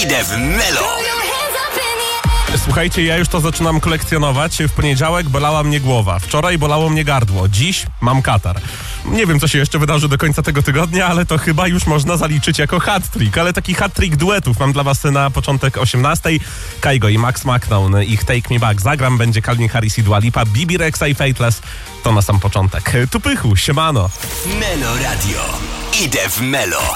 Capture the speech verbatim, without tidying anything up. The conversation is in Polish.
Idę w Melo. Słuchajcie, ja już to zaczynam kolekcjonować. W poniedziałek bolała mnie głowa, wczoraj bolało mnie gardło, dziś mam katar. Nie wiem, co się jeszcze wydarzy do końca tego tygodnia, ale to chyba już można zaliczyć jako hat-trick. Ale taki hat-trick duetów mam dla was na początek osiemnastej. Kygo i Max McNown, ich Take Me Back zagram, będzie Calvin Harris i Dua Lipa, Bibi Rexha i Fateless. To na sam początek. Tu Pychu, siemano. Melo Radio. Idę w Melo.